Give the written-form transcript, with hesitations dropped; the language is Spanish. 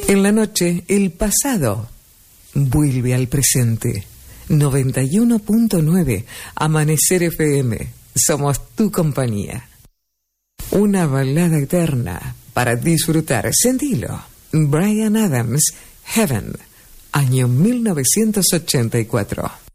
En la noche, el pasado vuelve al presente. 91.9 Amanecer FM. Somos tu compañía. Una balada eterna para disfrutar. Sentilo. Bryan Adams, Heaven, año 1984.